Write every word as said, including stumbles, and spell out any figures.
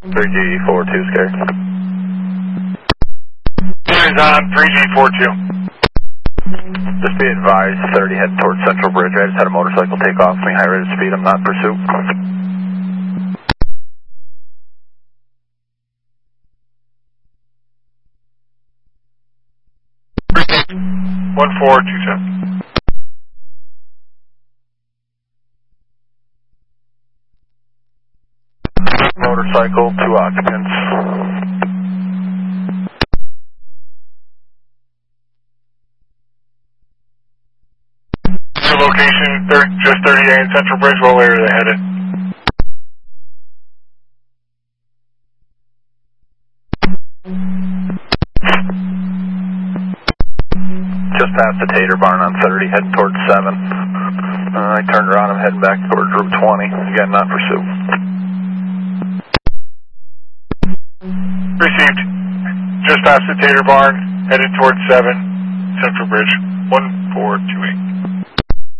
three G four two scare. Is on three G four two. Just be advised, thirty heading towards Central Bridge. I just had a motorcycle take off me, high rate of speed. I'm not in pursuit. one four two seven. Motorcycle, two occupants. Your location, thirty, just thirty-eight in Central Bridge. What way are they headed? Just past the Tater Barn on thirty, heading towards seven. Uh, I turned around, I'm heading back towards Route twenty. Again, not pursuit. Received. Just past the Tater Barn, headed towards seven, Central Bridge, one four two eight.